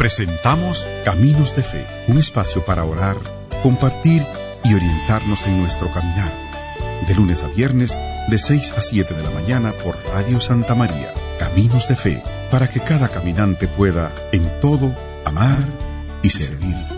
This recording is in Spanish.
Presentamos Caminos de Fe, un espacio para orar, compartir y orientarnos en nuestro caminar. De lunes a viernes, de 6 a 7 de la mañana por Radio Santa María. Caminos de Fe, para que cada caminante pueda, en todo, amar y servir.